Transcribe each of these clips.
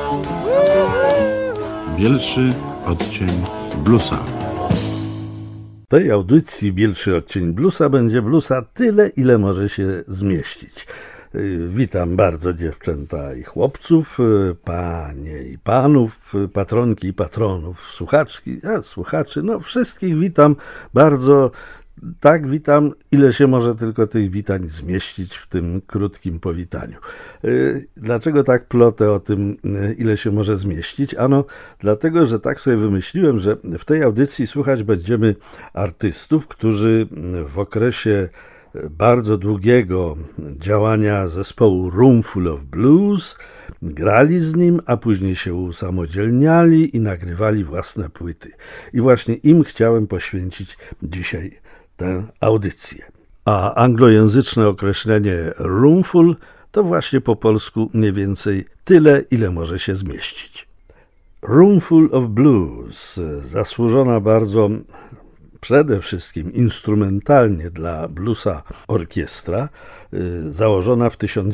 Bielszy odcień bluesa. W tej audycji Bielszy odcień bluesa będzie bluesa tyle, ile może się zmieścić. Witam bardzo dziewczęta i chłopców, panie i panów, patronki i patronów, słuchaczy, wszystkich witam bardzo. Tak, witam, ile się może tylko tych witań zmieścić w tym krótkim powitaniu. Dlaczego tak plotę o tym, ile się może zmieścić? Ano, dlatego, że tak sobie wymyśliłem, że w tej audycji słuchać będziemy artystów, którzy w okresie bardzo długiego działania zespołu Roomful of Blues grali z nim, a później się usamodzielniali i nagrywali własne płyty. I właśnie im chciałem poświęcić dzisiaj tę audycję. A anglojęzyczne określenie roomful to właśnie po polsku mniej więcej tyle, ile może się zmieścić. Roomful of Blues, zasłużona bardzo przede wszystkim instrumentalnie dla bluesa orkiestra, założona w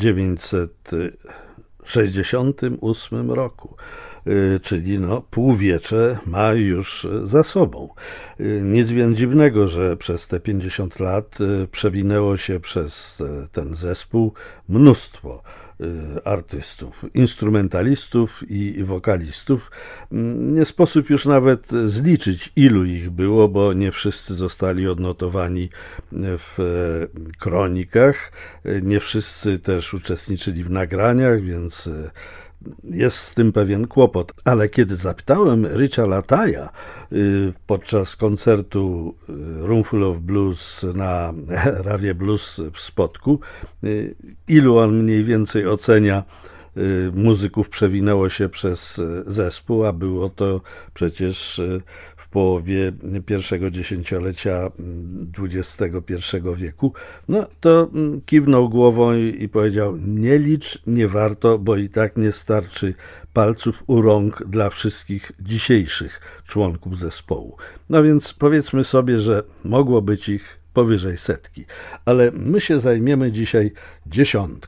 1968 roku. Czyli półwiecze ma już za sobą. Nic więc dziwnego, że przez te 50 lat przewinęło się przez ten zespół mnóstwo artystów, instrumentalistów i wokalistów. Nie sposób już nawet zliczyć, ilu ich było, bo nie wszyscy zostali odnotowani w kronikach, nie wszyscy też uczestniczyli w nagraniach, więc jest z tym pewien kłopot, ale kiedy zapytałem Richa Lataja podczas koncertu Roomful of Blues na Rawie Blues w Spodku, ilu on mniej więcej ocenia muzyków przewinęło się przez zespół, a było to przecież w połowie pierwszego dziesięciolecia XXI wieku, to kiwnął głową i powiedział: nie licz, nie warto, bo i tak nie starczy palców u rąk dla wszystkich dzisiejszych członków zespołu. No więc powiedzmy sobie, że mogło być ich powyżej 100, ale my się zajmiemy dzisiaj 10.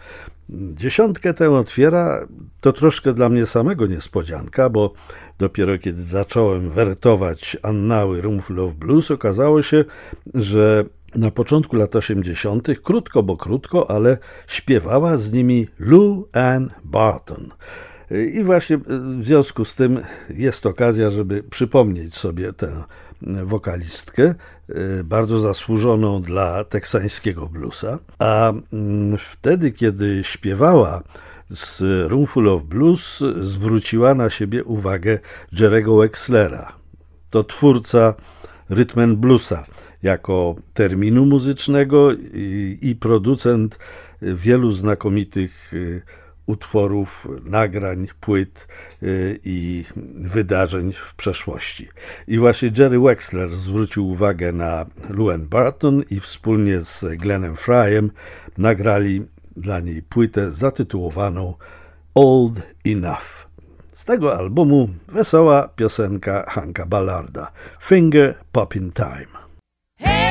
10 tę otwiera to troszkę dla mnie samego niespodzianka, bo dopiero kiedy zacząłem wertować annały Roomful of Blues, okazało się, że na początku lat 80., krótko, ale śpiewała z nimi Lou Ann Barton. I właśnie w związku z tym jest okazja, żeby przypomnieć sobie tę wokalistkę, bardzo zasłużoną dla teksańskiego bluesa. A wtedy, kiedy śpiewała z Roomful of Blues, zwróciła na siebie uwagę Jerry'ego Wexlera. To twórca rhythm and bluesa jako terminu muzycznego i producent wielu znakomitych utworów, nagrań, płyt i wydarzeń w przeszłości. I właśnie Jerry Wexler zwrócił uwagę na Lou Ann Barton i wspólnie z Glennem Fryem nagrali dla niej płytę zatytułowaną Old Enough. Z tego albumu wesoła piosenka Hanka Ballarda Finger Poppin' Time.